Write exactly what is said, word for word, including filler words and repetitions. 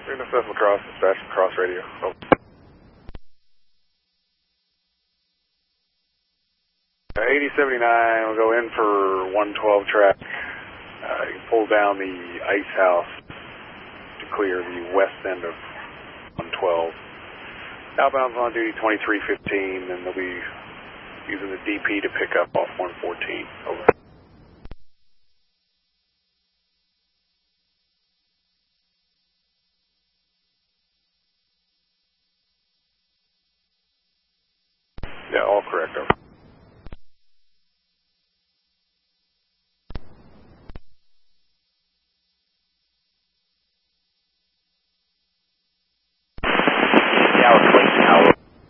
Green F Lacrosse, dispatch cross radio. Over. eighty seventy-nine, we'll go in for one twelve track. Uh, you can pull down the ice house to clear the west end of one twelve. Outbound's on duty twenty-three fifteen, and they'll be using the D P to pick up off one fourteen. Over. Yeah, all correct. Over.